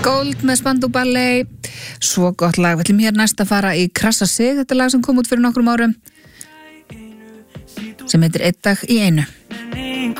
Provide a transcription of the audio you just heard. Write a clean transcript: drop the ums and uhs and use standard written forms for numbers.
Gold með Spandau Ballet, svo gott lag. Við ætlum hér næst að fara í Krassa sig, þetta lag sem kom út fyrir nokkrum árum sem heitir Einn dag í einu.